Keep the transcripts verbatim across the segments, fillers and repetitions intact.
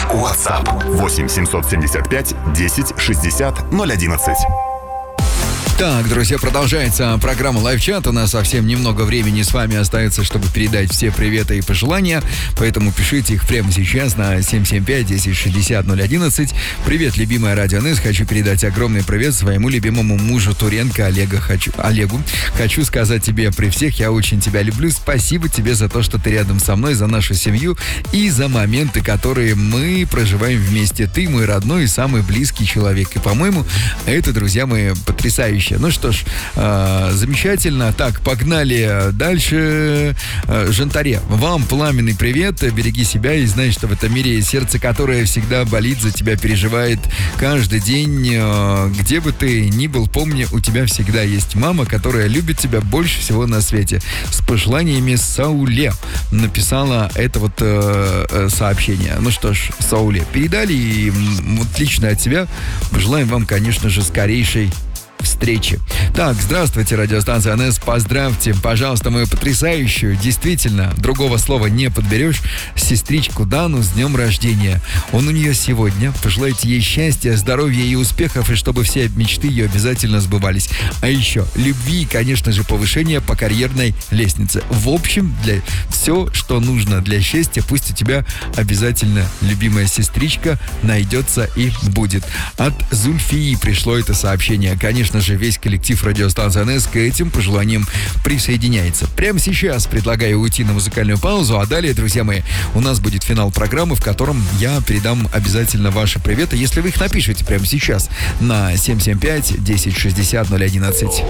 WhatsApp восемь семьсот семьдесят пять десять шестьдесят ноль одиннадцать. Так, друзья, продолжается программа Лайв-чат. У нас совсем немного времени с вами остается, чтобы передать все приветы и пожелания. Поэтому пишите их прямо сейчас на семь семь пять десять шестьдесят ноль одиннадцать. Привет, любимая Радио НС. Хочу передать огромный привет своему любимому мужу Туренко Олега, хочу, Олегу. Хочу сказать тебе при всех, я очень тебя люблю. Спасибо тебе за то, что ты рядом со мной, за нашу семью и за моменты, которые мы проживаем вместе. Ты мой родной и самый близкий человек. И, по-моему, это, друзья мои, потрясающе. Ну что ж, э, замечательно. Так, погнали дальше. Э, Жантаре, вам пламенный привет. Береги себя и знай, что в этом мире сердце, которое всегда болит за тебя, переживает каждый день. Э, где бы ты ни был, помни, у тебя всегда есть мама, которая любит тебя больше всего на свете. С пожеланиями, Сауле написала это вот э, э, сообщение. Ну что ж, Сауле, передали, и вот лично от себя пожелаем вам, конечно же, скорейшей встречи. Так, здравствуйте, радиостанция эн эс. Поздравьте, пожалуйста, мою потрясающую, действительно, другого слова не подберешь, сестричку Дану с днем рождения. Он у нее сегодня. Пожелайте ей счастья, здоровья и успехов, и чтобы все мечты ее обязательно сбывались. А еще любви и, конечно же, повышения по карьерной лестнице. В общем, для все, что нужно для счастья, пусть у тебя обязательно любимая сестричка найдется и будет. От Зульфии пришло это сообщение. Конечно же, весь коллектив радиостанции эн эс к этим пожеланиям присоединяется. Прямо сейчас предлагаю уйти на музыкальную паузу, а далее, друзья мои, у нас будет финал программы, в котором я передам обязательно ваши приветы, если вы их напишите прямо сейчас на семь семь пять десять шестьдесят ноль одиннадцать.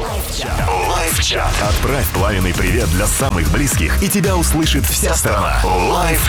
Лайв-чат. Отправь пламенный привет для самых близких, и тебя услышит вся страна. Лайв-чат.